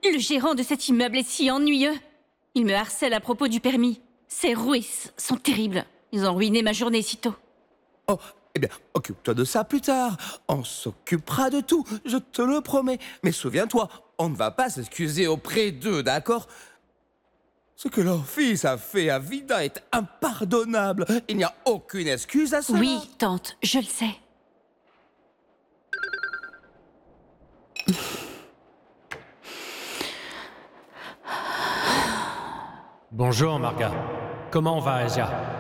Le gérant de cet immeuble est si ennuyeux. Il me harcèle à propos du permis. Ces rouisses sont terribles. Ils ont ruiné ma journée si tôt. Oh, eh bien, occupe-toi de ça plus tard. On s'occupera de tout, je te le promets. Mais souviens-toi, on ne va pas s'excuser auprès d'eux, d'accord? Ce que leur fils a fait à Vida est impardonnable. Il n'y a aucune excuse à cela. Oui, tante, je le sais. Bonjour, Marga. Comment va Asia?